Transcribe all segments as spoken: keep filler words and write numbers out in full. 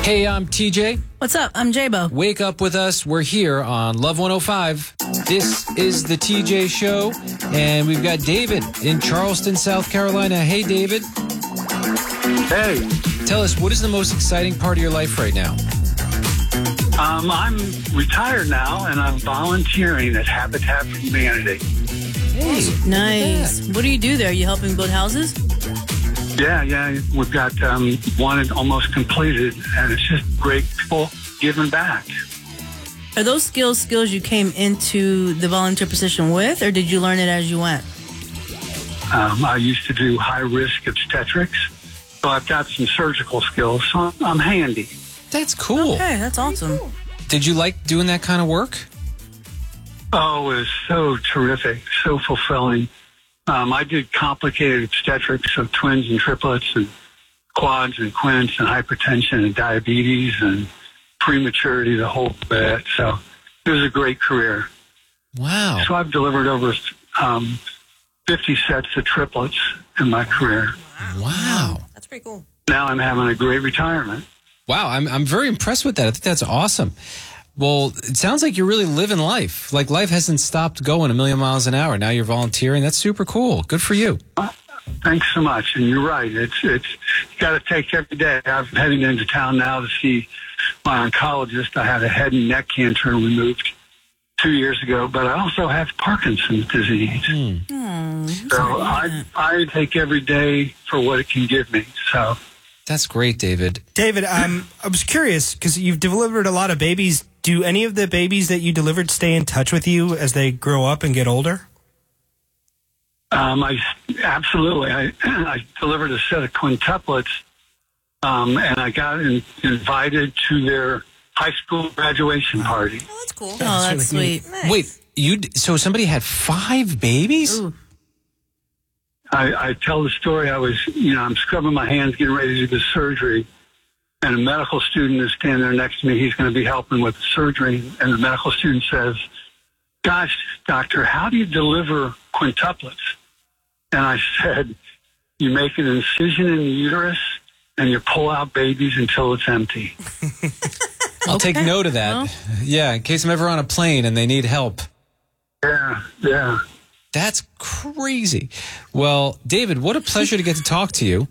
Hey, I'm T J. What's up? I'm J-Bo. Wake up with us. We're here on Love one oh five. This is the T J Show, and we've got David in Charleston, South Carolina. Hey, David. Hey. Tell us, what is the most exciting part of your life right now? Um, I'm retired now, and I'm volunteering at Habitat for Humanity. Hey, Nice. What do you do there? Are you helping build houses? Yeah, yeah, we've got um, one almost completed, and it's just great people giving back. Are those skills skills you came into the volunteer position with, or did you learn it as you went? Um, I used to do high-risk obstetrics, so I've got some surgical skills, so I'm, I'm handy. That's cool. Okay, that's awesome. Did you like doing that kind of work? Oh, it was so terrific, so fulfilling. Um, I did complicated obstetrics, so twins and triplets and quads and quints and hypertension and diabetes and prematurity, the whole bit. So it was a great career. Wow. So I've delivered over um, fifty sets of triplets in my career. Wow. That's pretty cool. Now I'm having a great retirement. Wow, I'm I'm very impressed with that. I think that's awesome. Well, it sounds like you're really living life. Like life hasn't stopped going a million miles an hour. Now you're volunteering. That's super cool. Good for you. Uh, thanks so much. And you're right. It's it's you got to take every day. I'm heading into town now to see my oncologist. I had a head and neck cancer removed two years ago, but I also have Parkinson's disease. Mm. Mm, So I I take every day for what it can give me. So That's great, David. David, um, I was curious because you've delivered a lot of babies. Do any of the babies that you delivered stay in touch with you as they grow up and get older? um, I absolutely I I delivered a set of quintuplets, um, and I got in, invited to their high school graduation party. Oh, that's cool. Oh, that's really sweet. Nice. Wait, you so somebody had five babies? Ooh. I, I tell the story. I was, you know, I'm scrubbing my hands, getting ready to do the surgery, and a medical student is standing there next to me. He's going to be helping with the surgery, and the medical student says, "Gosh, doctor, how do you deliver quintuplets?" And I said, "You make an incision in the uterus, and you pull out babies until it's empty." I'll Okay. take note of that. Well. Yeah, in case I'm ever on a plane and they need help. Yeah, yeah. That's crazy. Well, David, what a pleasure to get to talk to you.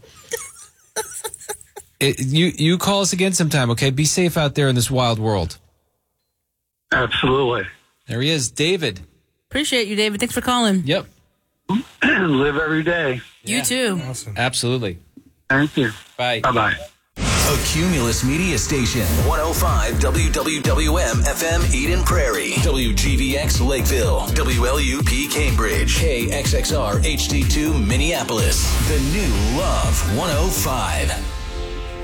It, you you call us again sometime, okay? Be safe out there in this wild world. Absolutely. There he is, David. Appreciate you, David. Thanks for calling. Yep. Live every day. You too. Awesome. Absolutely. Thank you. Bye. Bye-bye. A Cumulus Media Station. one oh five W W W M F M Eden Prairie. W G V X Lakeville. W L U P Cambridge. K X X R H D two Minneapolis. The new Love one oh five.